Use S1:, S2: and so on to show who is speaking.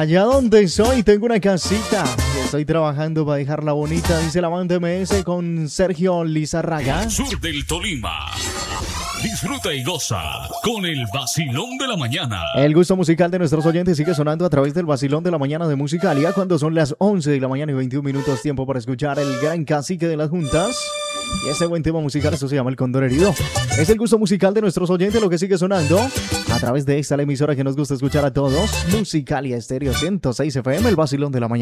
S1: Allá donde soy tengo una casita y estoy trabajando para dejarla bonita, dice la banda MS con Sergio Lizarraga.
S2: Sur del Tolima. Disfruta y goza con el vacilón de la mañana.
S1: El gusto musical de nuestros oyentes sigue sonando a través del vacilón de la mañana de Musicalia cuando son las 11 de la mañana y 21 minutos, tiempo para escuchar el gran cacique de las juntas. Y ese buen tema musical, eso se llama El Cóndor Herido. Es el gusto musical de nuestros oyentes lo que sigue sonando a través de esta la emisora que nos gusta escuchar a todos. Musicalia Estéreo 106 FM, el vacilón de la mañana.